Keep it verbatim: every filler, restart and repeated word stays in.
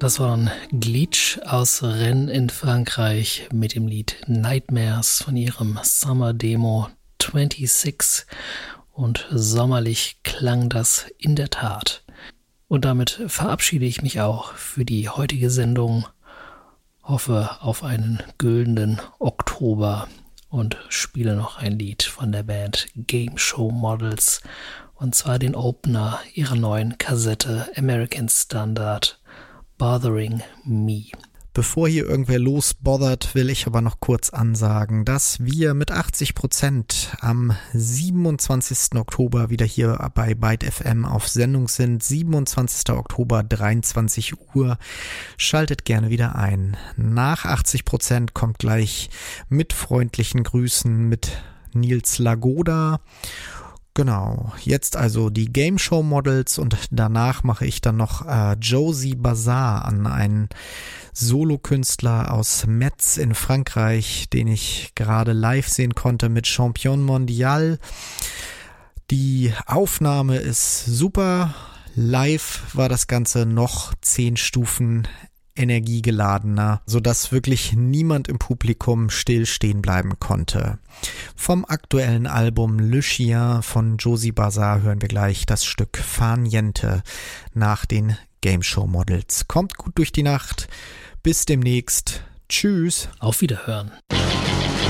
Das waren Glitch aus Rennes in Frankreich mit dem Lied Nightmares von ihrem Summer-Demo sechsundzwanzig und sommerlich klang das in der Tat. Und damit verabschiede ich mich auch für die heutige Sendung, hoffe auf einen güldenen Oktober und spiele noch ein Lied von der Band Game Show Models, und zwar den Opener ihrer neuen Kassette American Standard, Bothering Me. Bevor hier irgendwer losbothert, will ich aber noch kurz ansagen, dass wir mit achtzig Prozent am siebenundzwanzigsten Oktober wieder hier bei Byte F M auf Sendung sind. siebenundzwanzigsten Oktober, dreiundzwanzig Uhr. Schaltet gerne wieder ein. Nach achtzig Prozent kommt gleich mit freundlichen Grüßen mit Nils Lagoda. Genau, jetzt also die Game Show Models und danach mache ich dann noch äh, Josie Bazar an, einen Solokünstler aus Metz in Frankreich, den ich gerade live sehen konnte mit Champion Mondial. Die Aufnahme ist super, live war das Ganze noch zehn Stufen energiegeladener, sodass wirklich niemand im Publikum stillstehen bleiben konnte. Vom aktuellen Album Le Chien von Josie Bazar hören wir gleich das Stück Farniente nach den Game Show Models. Kommt gut durch die Nacht, bis demnächst, tschüss. Auf Wiederhören.